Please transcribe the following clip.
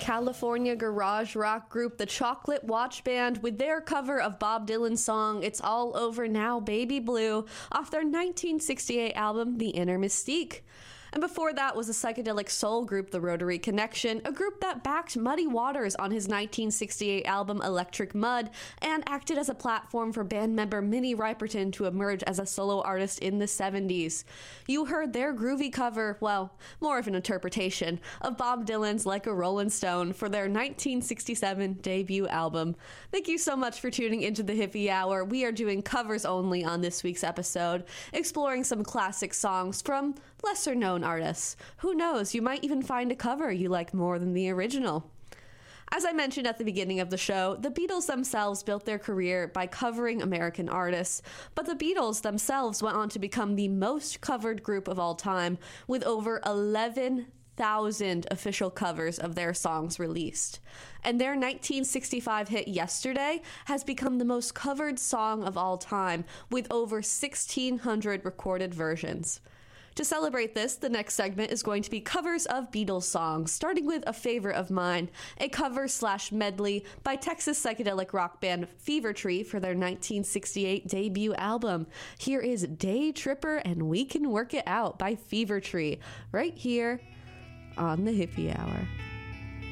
California garage rock group The Chocolate Watch Band with their cover of Bob Dylan's song It's All Over Now, Baby Blue, off their 1968 album The Inner Mystique. And before that was a psychedelic soul group, The Rotary Connection, a group that backed Muddy Waters on his 1968 album Electric Mud and acted as a platform for band member Minnie Riperton to emerge as a solo artist in the 70s. You heard their groovy cover, well, more of an interpretation, of Bob Dylan's Like a Rolling Stone for their 1967 debut album. Thank you so much for tuning into the Hippie Hour. We are doing covers only on this week's episode, exploring some classic songs from lesser known artists. Who knows, you might even find a cover you like more than the original. As I mentioned at the beginning of the show, the Beatles themselves built their career by covering American artists, but the Beatles themselves went on to become the most covered group of all time, with over 11,000 official covers of their songs released. And their 1965 hit Yesterday has become the most covered song of all time, with over 1,600 recorded versions. To celebrate this, the next segment is going to be covers of Beatles songs, starting with a favorite of mine, a cover/medley by Texas psychedelic rock band Fever Tree for their 1968 debut album. Here is Day Tripper and We Can Work It Out by Fever Tree, right here on the Hippie Hour.